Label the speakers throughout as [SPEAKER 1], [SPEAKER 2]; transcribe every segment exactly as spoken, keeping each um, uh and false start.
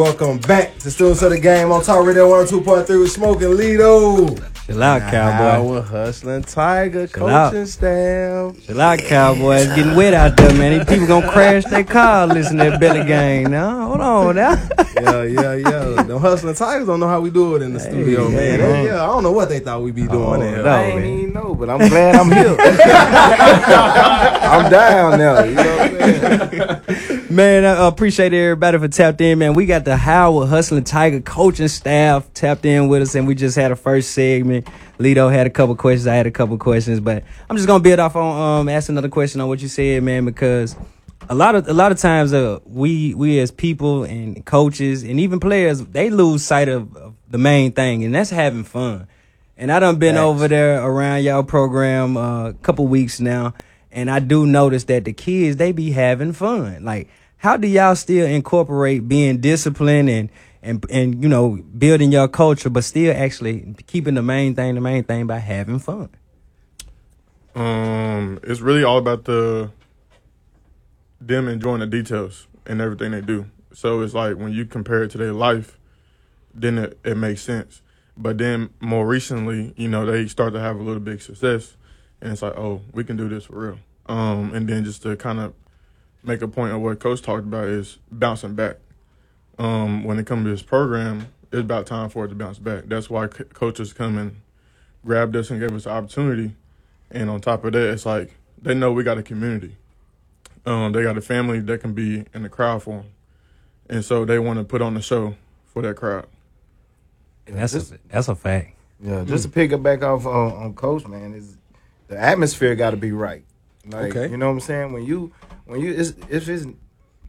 [SPEAKER 1] Welcome back to Students of the Game on Talk Radio one oh two point three with Smoking Lido.
[SPEAKER 2] Chill out, Cowboy.
[SPEAKER 3] Our Hustling Tiger
[SPEAKER 2] Chill out.
[SPEAKER 3] coaching staff.
[SPEAKER 2] Chill out, Cowboy. It's getting wet out there, man. These people gonna crash their car listening to that Belly Gang now. Hold on now.
[SPEAKER 1] Yeah, yeah, yeah. Them Hustling Tigers don't know how we do it in the
[SPEAKER 2] Hey,
[SPEAKER 1] studio, man.
[SPEAKER 2] man.
[SPEAKER 1] They- yeah, I don't know what they thought we'd be doing
[SPEAKER 2] Oh,
[SPEAKER 1] there.
[SPEAKER 2] no.
[SPEAKER 3] I ain't
[SPEAKER 2] man.
[SPEAKER 3] even know, but I'm glad I'm here. I'm down now. You know what I'm saying?
[SPEAKER 2] Man, I appreciate everybody for tapped in, man. We got the Howard Hustling Tiger coaching staff tapped in with us, and we just had a first segment. Lido had a couple questions. I had a couple questions, but I'm just gonna build off on um ask another question on what you said, man, because a lot of a lot of times uh we we as people and coaches and even players, they lose sight of, of the main thing, and that's having fun. And I done been
[SPEAKER 3] Thanks.
[SPEAKER 2] over there around y'all program uh, a couple weeks now, and I do notice that the kids, they be having fun. Like, how do y'all still incorporate being disciplined and, and, and you know, building your culture, but still actually keeping the main thing, the main thing by having fun?
[SPEAKER 4] Um, it's really all about the them enjoying the details and everything they do. So it's like when you compare it to their life, then it, it makes sense. But then more recently, you know, they start to have a little big success, and it's like, oh, we can do this for real. Um, and then just to kind of make a point of what Coach talked about is bouncing back. Um, when it comes to this program, it's about time for it to bounce back. That's why c- coaches come and grabbed us and gave us the opportunity. And on top of that, it's like they know we got a community. Um, they got a family that can be in the crowd for them. And so they want to put on the show for that crowd.
[SPEAKER 2] That's a, that's a fact.
[SPEAKER 3] Yeah, just to pick it back off on, on Coach, man, is the atmosphere got to be right. Like,
[SPEAKER 1] Okay.
[SPEAKER 3] you know what I'm saying? When you, when you, it's, if it's, and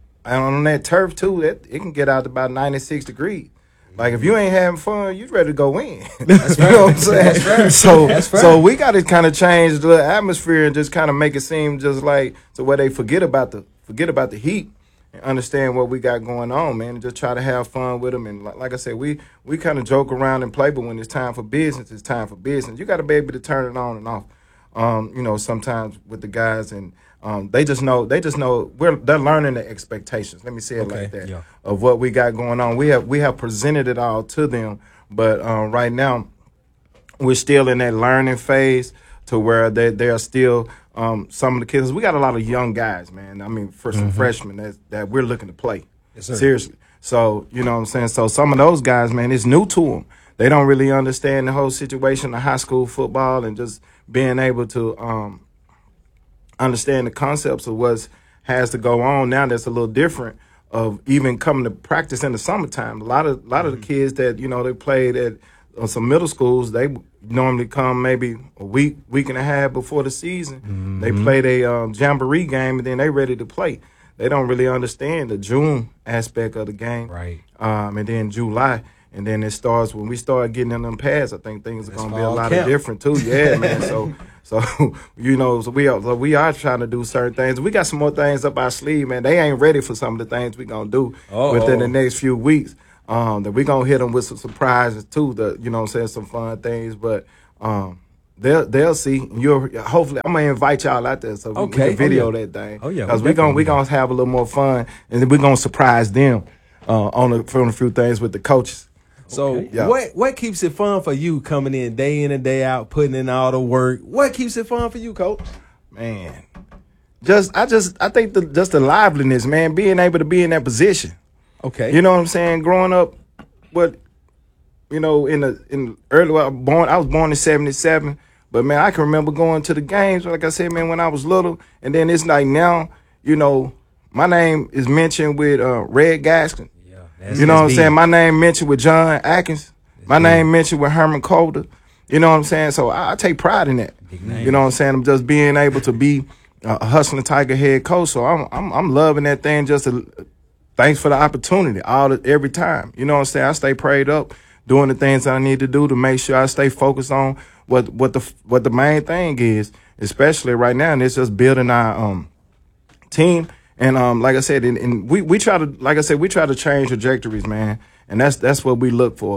[SPEAKER 3] on that turf too, that it can get out to about ninety-six degrees. Like, if you ain't having fun, you ready to go in. That's you know what I'm saying?
[SPEAKER 1] That's right.
[SPEAKER 3] So,
[SPEAKER 1] That's right.
[SPEAKER 3] so we got to kind of change the atmosphere and just kind of make it seem just like so where they forget about the forget about the heat and understand what we got going on, man, and just try to have fun with them. And like, like I said, we we kind of joke around and play, but when it's time for business, it's time for business. You got to be able to turn it on and off. Um, you know, sometimes with the guys, and um, they just know they just know we're they're learning the expectations. Let me say it
[SPEAKER 1] Okay,
[SPEAKER 3] like that
[SPEAKER 2] yeah.
[SPEAKER 3] of what we got going on. We have we have presented it all to them, but um, right now we're still in that learning phase to where they they are still um, some of the kids. We got a lot of young guys, man. I mean, for some freshmen that that we're looking to play.
[SPEAKER 1] Yes, sir.
[SPEAKER 3] Seriously. So you know what I'm saying. So some of those guys, man, it's new to them. They don't really understand the whole situation of high school football and just being able to um, understand the concepts of what has to go on now. That's a little different of even coming to practice in the summertime. A lot of a lot of the kids that you know they played at uh, some middle schools, they normally come maybe a week week and a half before the season. They play a um, jamboree game and then they ready to play. They don't really understand the June aspect of the game,
[SPEAKER 2] Right.
[SPEAKER 3] Um, and then July. And then it starts when we start getting in them pads. I think things are going to be a
[SPEAKER 1] fall
[SPEAKER 3] lot
[SPEAKER 1] camp.
[SPEAKER 3] of different too. Yeah, man. So, so you know, so we are so we are trying to do certain things. We got some more things up our sleeve, man. They ain't ready for some of the things we gonna do
[SPEAKER 1] Uh-oh.
[SPEAKER 3] within the next few weeks. Um, that we gonna hit them with some surprises too. The you know, what I'm saying some fun things, but um, they'll they'll see. You're hopefully I'm gonna invite y'all out there so we, we
[SPEAKER 1] Okay.
[SPEAKER 3] can video
[SPEAKER 1] Oh, yeah.
[SPEAKER 3] that thing.
[SPEAKER 2] Oh, yeah,
[SPEAKER 3] because
[SPEAKER 2] we
[SPEAKER 3] we gonna we
[SPEAKER 2] definitely
[SPEAKER 3] gonna have a little more fun, and then we gonna surprise them uh, on a, on a few things with the coaches.
[SPEAKER 1] So
[SPEAKER 2] Okay.
[SPEAKER 3] Yeah.
[SPEAKER 1] what what keeps it fun for you coming in day in and day out, putting in all the work? What keeps it fun for you, Coach?
[SPEAKER 3] Man, just I just I think the just the liveliness, man, being able to be in that position.
[SPEAKER 1] Okay.
[SPEAKER 3] You know what I'm saying? Growing up, what you know, in the in early well, born I was born in seventy-seven, but man, I can remember going to the games, like I said, man, when I was little, and then it's like now, you know, my name is mentioned with uh, Red Gaskin.
[SPEAKER 2] Yeah. That's,
[SPEAKER 3] You know what I'm
[SPEAKER 2] that's
[SPEAKER 3] saying?
[SPEAKER 2] big.
[SPEAKER 3] My name mentioned with John Atkins. My
[SPEAKER 2] big.
[SPEAKER 3] name mentioned with Herman Calder. You know what I'm saying? So I, I take pride in that.
[SPEAKER 2] Big names.
[SPEAKER 3] You know what I'm saying? I'm just being able to be a hustling Tiger head coach. So I'm I'm I'm loving that thing. Just to, thanks for the opportunity all the, every time. You know what I'm saying? I stay prayed up, doing the things that I need to do to make sure I stay focused on what what the what the main thing is, especially right now. And it's just building our um team. And um, like I said, and, and we we try to, like I said, we try to change trajectories, man. And that's that's what we look for.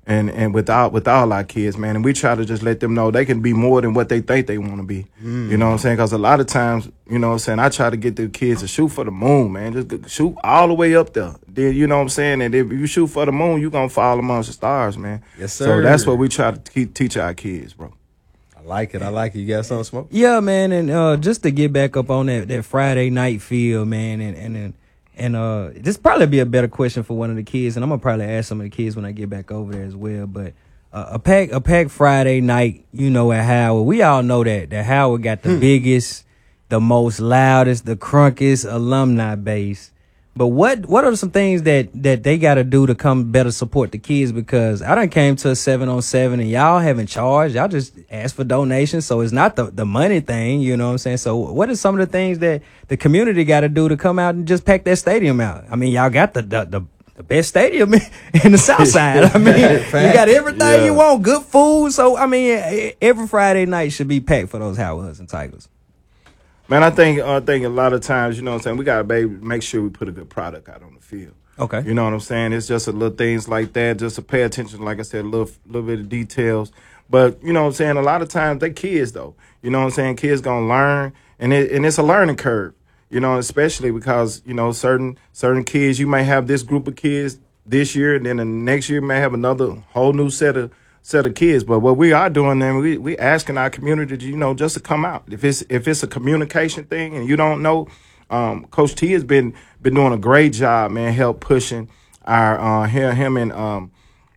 [SPEAKER 3] And and with all, with all our kids, man, and we try to just let them know they can be more than what they think they want to be. Mm. You know what I'm saying? Because a lot of times, you know what I'm saying, I try to get the kids to shoot for the moon, man. Just shoot all the way up there. Then, you know what I'm saying? And if you shoot for the moon, you're going to fall amongst the stars, man.
[SPEAKER 1] Yes, sir.
[SPEAKER 3] So that's what we try to keep, teach our kids, bro.
[SPEAKER 1] I like it. I like it. You got something, Smoke?
[SPEAKER 2] Yeah, man. And uh, just to get back up on that, that Friday night feel, man, and and and, and uh, this probably be a better question for one of the kids, and I'm going to probably ask some of the kids when I get back over there as well, but Uh, a pack, a pack Friday night, you know, at Howard. We all know that that Howard got the hmm. biggest, the most loudest, the crunkest alumni base. But what what are some things that that they got to do to come better support the kids? Because I done came to a seven on seven and y'all haven't charged. Y'all just ask for donations, so it's not the the money thing. You know what I'm saying? So what are some of the things that the community got to do to come out and just pack that stadium out? I mean, y'all got the the, the The best stadium in the South Side. I mean, you got everything yeah. you want, good food. So, I mean, every Friday night should be packed for those Howard Hudson Tigers.
[SPEAKER 3] Man, I think I think a lot of times, you know what I'm saying, we got to make sure we put a good product out on the field.
[SPEAKER 2] Okay.
[SPEAKER 3] You know what I'm saying? It's just a little things like that, just to pay attention, like I said, a little, little bit of details. But, you know what I'm saying, a lot of times they kids, though. You know what I'm saying? Kids going to learn, and it, and it's a learning curve. You know, especially because, you know, certain certain kids, you may have this group of kids this year, and then the next year you may have another whole new set of set of kids. But what we are doing, then we we asking our community, you know, just to come out. If it's if it's a communication thing and you don't know, um, Coach T has been been doing a great job, man, help pushing our uh, him, him and um,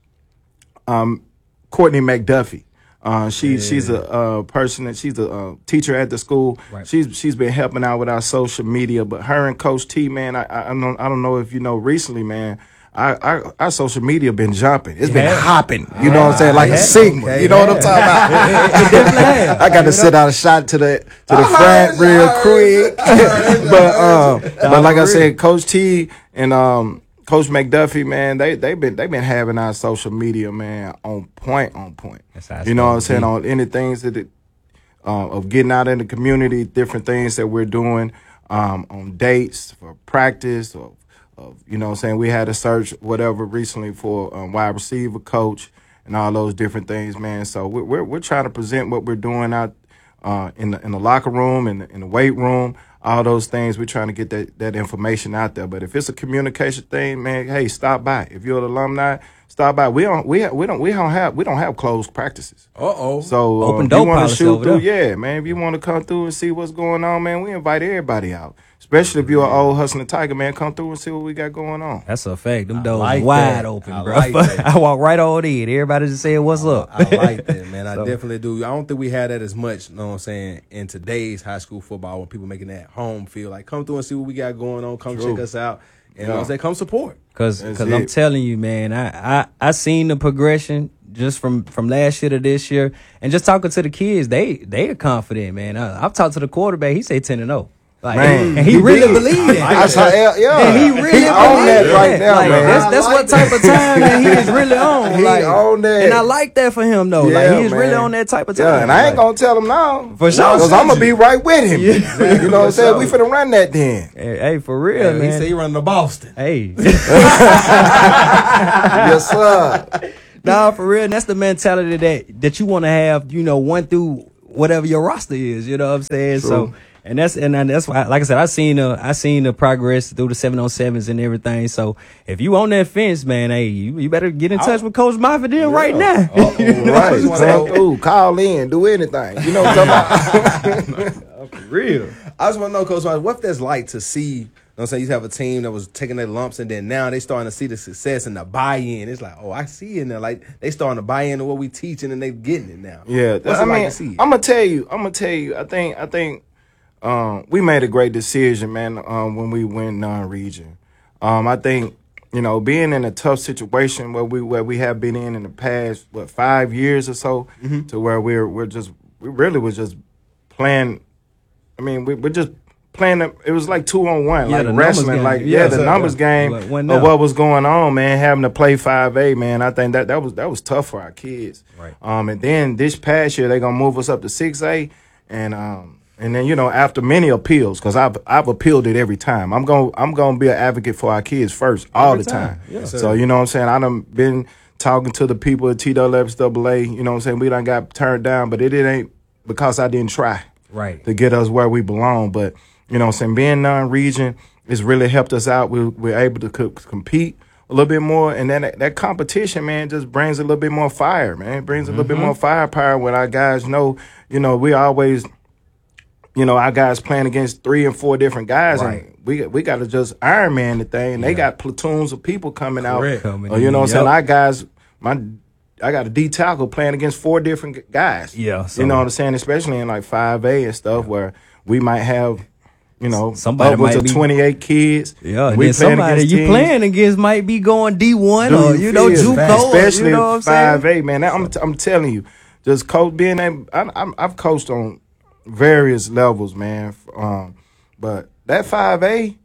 [SPEAKER 3] um, Courtney McDuffie. Uh, she yeah. she's a uh, person that she's a uh, teacher at the school. Right. She's she's been helping out with our social media. But her and Coach T, man, I I don't I don't know if you know recently, man. I, I, our social media been jumping. It's been yeah. hopping. You know what I'm saying? Like a signal. Okay, you know yeah. what I'm talking about? I got to send out a shot to the to the front real quick. but um, but like I said, Coach T and um. Coach McDuffie, man, they they been they been having our social media, man, on point, on point. You know what I'm saying? On any things that it, uh, of getting out in the community, different things that we're doing, um, on dates for practice, or of you know what I'm saying. We had a search whatever recently for um, wide receiver coach and all those different things, man. So we're we're, we're trying to present what we're doing out uh, in the in the locker room, in the, in the weight room. All those things, we're trying to get that, that information out there. But if it's a communication thing, man, hey, stop by. If you're an alumni, stop by. We don't we we don't we don't have we don't have closed practices.
[SPEAKER 1] Uh oh.
[SPEAKER 3] So uh,
[SPEAKER 2] open
[SPEAKER 3] if
[SPEAKER 2] door
[SPEAKER 3] you want to shoot through,
[SPEAKER 2] there.
[SPEAKER 3] yeah, man. If you want to come through and see what's going on, man, we invite everybody out. Especially if you're an old hustling Tiger, man, come through and see what we got going on.
[SPEAKER 2] That's a fact. Them doors
[SPEAKER 1] like
[SPEAKER 2] wide
[SPEAKER 1] that.
[SPEAKER 2] open,
[SPEAKER 1] I
[SPEAKER 2] bro.
[SPEAKER 1] Like
[SPEAKER 2] I walk right on in. Everybody just saying, what's up?
[SPEAKER 1] I like that, man. I
[SPEAKER 2] So-
[SPEAKER 1] definitely do. I don't think we had that as much, you know what I'm saying, in today's high school football when people making that home feel like, come through and see what we got going on. Come
[SPEAKER 3] True.
[SPEAKER 1] check us out. And you know
[SPEAKER 3] Yeah.
[SPEAKER 1] what I'm saying, come support.
[SPEAKER 2] Cause,
[SPEAKER 3] That's
[SPEAKER 2] cause I'm
[SPEAKER 3] it.
[SPEAKER 2] telling you, man, I, I, I seen the progression just from, from last year to this year, and just talking to the kids, they, they are confident, man. I, I've talked to the quarterback. He say ten and zero. Like,
[SPEAKER 3] Man,
[SPEAKER 2] and he,
[SPEAKER 3] he
[SPEAKER 2] really
[SPEAKER 3] did.
[SPEAKER 2] believed it.
[SPEAKER 3] I saw, yeah,
[SPEAKER 2] And he really
[SPEAKER 3] he on that
[SPEAKER 2] believed
[SPEAKER 3] right
[SPEAKER 2] it.
[SPEAKER 3] now,
[SPEAKER 2] Like,
[SPEAKER 3] man.
[SPEAKER 2] That's,
[SPEAKER 3] I
[SPEAKER 2] that's
[SPEAKER 3] like
[SPEAKER 2] what type of time that he is really on.
[SPEAKER 3] He
[SPEAKER 2] like,
[SPEAKER 3] on that.
[SPEAKER 2] And I like that for him, though.
[SPEAKER 3] Yeah,
[SPEAKER 2] like, he's really
[SPEAKER 3] man.
[SPEAKER 2] on that type of time.
[SPEAKER 3] Yeah, and I ain't
[SPEAKER 2] Like,
[SPEAKER 3] gonna tell him now.
[SPEAKER 2] For sure.
[SPEAKER 3] Because I'm gonna be right with him.
[SPEAKER 2] Yeah.
[SPEAKER 3] You know what I'm saying? We finna run that then.
[SPEAKER 2] Hey, hey, for real,
[SPEAKER 1] Yeah,
[SPEAKER 2] man.
[SPEAKER 1] he said he running to Boston.
[SPEAKER 2] Hey.
[SPEAKER 3] Yes, sir.
[SPEAKER 2] Nah, for real. And that's the mentality that that you want to have, you know, one through whatever your roster is, you know what I'm saying?
[SPEAKER 3] True.
[SPEAKER 2] So, and that's and that's why, like I said, I seen the I seen the progress through the seven on sevens and everything. So if you on that fence, man, hey, you, you better get in touch with Coach Moffitt then right now.
[SPEAKER 1] Uh-oh.
[SPEAKER 3] Right.
[SPEAKER 1] Come
[SPEAKER 3] Come through, call in, do anything. You know what I'm talking about?
[SPEAKER 2] For real.
[SPEAKER 1] I just want to know, Coach, what that's like to see, you know what I'm saying, you have a team that was taking their lumps and then now they starting to see the success and the buy-in. It's like, oh, I see it now. Like, they starting to buy into what we teaching and they getting it now.
[SPEAKER 3] Yeah,
[SPEAKER 1] What's
[SPEAKER 3] I
[SPEAKER 1] it like
[SPEAKER 3] mean,
[SPEAKER 1] to see it?
[SPEAKER 3] I'm gonna tell you, I'm gonna tell you. I think, I think, um, we made a great decision, man. Um, when we went non-region, um, I think, you know, being in a tough situation where we where we have been in in the past, what, five years or so,
[SPEAKER 1] Mm-hmm.
[SPEAKER 3] to where we're we're just we really was just playing. I mean, we, we're just playing. The, it was like two on one,
[SPEAKER 2] Yeah,
[SPEAKER 3] like
[SPEAKER 2] the numbers
[SPEAKER 3] wrestling,
[SPEAKER 2] game.
[SPEAKER 3] like
[SPEAKER 2] Yeah,
[SPEAKER 3] yeah, the
[SPEAKER 2] so,
[SPEAKER 3] numbers
[SPEAKER 2] yeah.
[SPEAKER 3] game
[SPEAKER 2] Like,
[SPEAKER 3] of
[SPEAKER 2] one now.
[SPEAKER 3] what was going on, man. Having to play five A, man. I think that that was that was tough for our kids.
[SPEAKER 1] Right.
[SPEAKER 3] Um, and then this past year they're gonna move us up to six A, and um, and then you know after many appeals, because I've I've appealed it every time. I'm gonna I'm gonna be an advocate for our kids first all
[SPEAKER 1] Every
[SPEAKER 3] the
[SPEAKER 1] time.
[SPEAKER 3] time.
[SPEAKER 1] Yeah, sir.
[SPEAKER 3] so you know what I'm saying. I done been talking to the people at T W X A A, you know what I'm saying? We done got turned down, but it, it ain't because I didn't try
[SPEAKER 2] Right.
[SPEAKER 3] to get us where we belong. But, you know what I'm saying, being non-region has really helped us out. We, we're able to co- compete a little bit more. And then that, that competition, man, just brings a little bit more fire, man. It brings a little
[SPEAKER 2] Mm-hmm.
[SPEAKER 3] bit more firepower when our guys know, you know, we always, you know, our guys playing against three and four different guys.
[SPEAKER 2] Right.
[SPEAKER 3] And we we got to just Iron Man the thing. And they got platoons of people coming
[SPEAKER 1] Correct.
[SPEAKER 3] out.
[SPEAKER 2] Coming
[SPEAKER 3] Uh, you know what
[SPEAKER 2] in,
[SPEAKER 3] I'm saying?
[SPEAKER 2] yep.
[SPEAKER 3] Our guys, my I got a D tackle playing against four different g- guys.
[SPEAKER 2] Yeah, so-
[SPEAKER 3] you know what I'm saying? Especially in like five A and stuff where we might have, you know,
[SPEAKER 2] Somebody
[SPEAKER 3] upwards
[SPEAKER 2] might
[SPEAKER 3] of
[SPEAKER 2] be-
[SPEAKER 3] twenty-eight kids.
[SPEAKER 2] Yeah, and
[SPEAKER 3] we
[SPEAKER 2] then somebody
[SPEAKER 3] against
[SPEAKER 2] you
[SPEAKER 3] teams.
[SPEAKER 2] playing against might be going D one
[SPEAKER 3] Do
[SPEAKER 2] or you know
[SPEAKER 3] feel me?
[SPEAKER 2] JUCO,
[SPEAKER 3] especially
[SPEAKER 2] or, you know what I'm
[SPEAKER 3] five
[SPEAKER 2] saying?
[SPEAKER 3] A, man. That, I'm I'm telling you, just coach being able. I, I'm, I've coached on various levels, man. Um, but that five A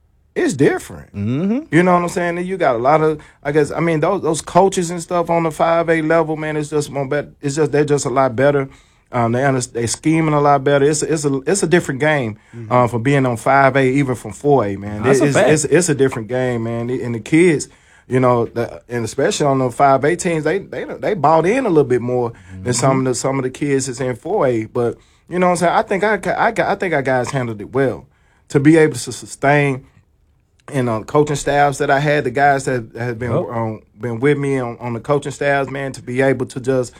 [SPEAKER 3] is different. Mm-hmm. You know what I'm saying? And you got a lot of, I guess, I mean, those those coaches and stuff on the five A level, man. It's just more better. It's just they're just a lot better. Um, they under, they scheming a lot better. It's a, it's a it's a different game uh, for being on five A, even from four A, man.
[SPEAKER 2] That's
[SPEAKER 3] It-
[SPEAKER 2] a
[SPEAKER 3] it's,
[SPEAKER 2] fact.
[SPEAKER 3] it's it's a different game, man. And the kids, you know, the, and especially on the five A teams, they they they bought in a little bit more
[SPEAKER 2] Mm-hmm.
[SPEAKER 3] than some of the some of the kids that's in four A. But you know what I'm saying? I think I ca- I got I think our guys handled it well to be able to sustain. And uh, coaching staffs that I had, the guys that have been
[SPEAKER 2] Yep.
[SPEAKER 3] um, been with me on, on the coaching staffs, man, to be able to just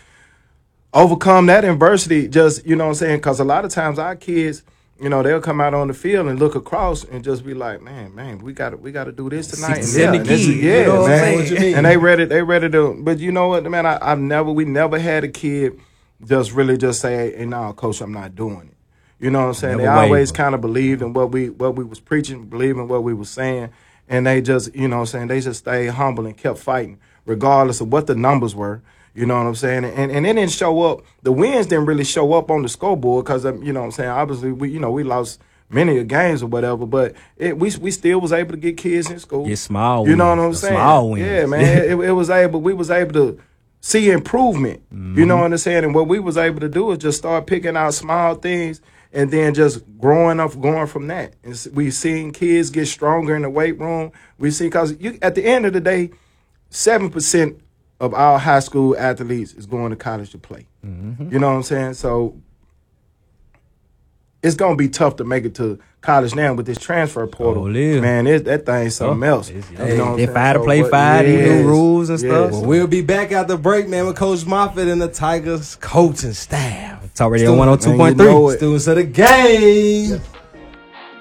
[SPEAKER 3] overcome that adversity, just, you know what I'm saying? Because a lot of times our kids, you know, they'll come out on the field and look across and just be like, man, man, we got to we got to do this tonight. And,
[SPEAKER 2] Send the
[SPEAKER 3] and this is-
[SPEAKER 2] key, you
[SPEAKER 3] yeah,
[SPEAKER 2] know what I'm
[SPEAKER 3] man.
[SPEAKER 2] saying?
[SPEAKER 1] What you mean?
[SPEAKER 3] And they ready, they ready to. But you know what, man? I, I've never, we never had a kid just really just say, hey, no, coach, I'm not doing it. You know what I'm saying?
[SPEAKER 2] Never
[SPEAKER 3] They always
[SPEAKER 2] waver.
[SPEAKER 3] kind of believed in what we what we was preaching, believed in what we was saying, and they just, you know what I'm saying, they just stayed humble and kept fighting, regardless of what the numbers were. You know what I'm saying? And and it didn't show up. The wins didn't really show up on the scoreboard because, you know what I'm saying, obviously, we you know, we lost many of games or whatever, but it, we we still was able to get kids in school.
[SPEAKER 2] Get small
[SPEAKER 3] You know what I'm
[SPEAKER 2] wins, the
[SPEAKER 3] saying?
[SPEAKER 2] small wins.
[SPEAKER 3] Yeah, man. it, it was able, we was able to see improvement. You know what I'm saying? And what we was able to do is just start picking out small things and then just growing up, going from that. And s- we seen kids get stronger in the weight room. We see, because you at the end of the day, seven percent of our high school athletes is going to college to play. You know what I'm saying? So it's gonna be tough to make it to college now with this transfer portal.
[SPEAKER 2] Oh, yeah.
[SPEAKER 3] Man, it, that thing's something
[SPEAKER 2] Oh,
[SPEAKER 3] else.
[SPEAKER 2] it's-
[SPEAKER 3] You
[SPEAKER 2] hey,
[SPEAKER 3] know what I'm
[SPEAKER 2] they
[SPEAKER 3] saying?
[SPEAKER 2] five to
[SPEAKER 3] So,
[SPEAKER 2] play
[SPEAKER 3] but
[SPEAKER 2] five, these new
[SPEAKER 3] yes,
[SPEAKER 2] rules and
[SPEAKER 3] yes.
[SPEAKER 2] stuff.
[SPEAKER 1] Well, we'll be back after break, man, with Coach Moffitt and the Tigers coaching staff.
[SPEAKER 2] Talk Radio one oh two
[SPEAKER 3] And
[SPEAKER 2] point
[SPEAKER 3] you
[SPEAKER 2] three.
[SPEAKER 3] know it.
[SPEAKER 1] Students of the game.